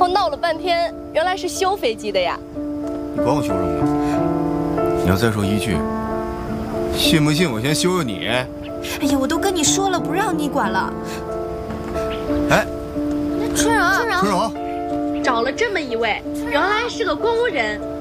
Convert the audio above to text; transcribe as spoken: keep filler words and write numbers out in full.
后闹了半天，原来是修飞机的呀。 你管我修什么呢？你要再说一句，信不信我先修修你？哎呀，我都跟你说了，不让你管了。 哎， 春柔，春柔， 春柔， 找了这么一位，原来是个工人。